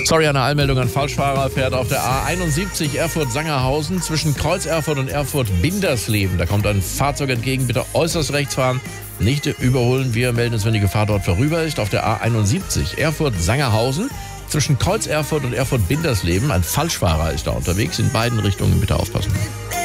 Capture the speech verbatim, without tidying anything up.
Sorry, eine Einmeldung an Falschfahrer, fährt auf der A einundsiebzig Erfurt-Sangerhausen zwischen Kreuz Erfurt und Erfurt-Bindersleben. Da kommt ein Fahrzeug entgegen, bitte äußerst rechts fahren, nicht überholen. Wir melden es, wenn die Gefahr dort vorüber ist. Auf der A einundsiebzig Erfurt-Sangerhausen zwischen Kreuz Erfurt und Erfurt-Bindersleben. Ein Falschfahrer ist da unterwegs, in beiden Richtungen bitte aufpassen.